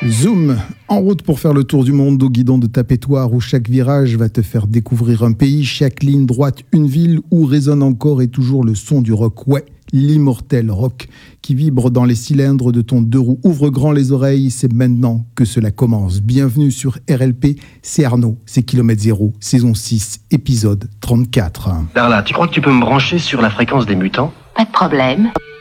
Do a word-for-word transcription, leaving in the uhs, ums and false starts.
Zoom, en route pour faire le tour du monde au guidon de ta pétoire où chaque virage va te faire découvrir un pays, chaque ligne droite une ville où résonne encore et toujours le son du rock. Ouais, l'immortel rock qui vibre dans les cylindres de ton deux roues. Ouvre grand les oreilles, c'est maintenant que cela commence. Bienvenue sur R L P, c'est Arnaud, c'est Kilomètre Zéro, saison six, épisode trente-quatre. Darla, tu crois que tu peux me brancher sur la fréquence des mutants ? Pas de problème.